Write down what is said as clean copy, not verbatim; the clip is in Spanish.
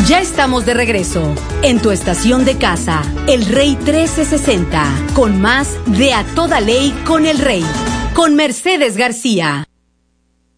Ya estamos de regreso en tu estación de casa, El Rey 1360, con más de A Toda Ley con el Rey, con Mercedes García.